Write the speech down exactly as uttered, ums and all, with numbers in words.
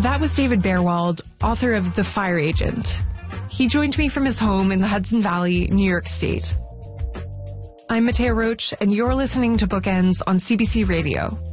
That was David Bearwald, author of The Fire Agent. He joined me from his home in the Hudson Valley, New York State. I'm Matea Roach, and you're listening to Bookends on C B C Radio.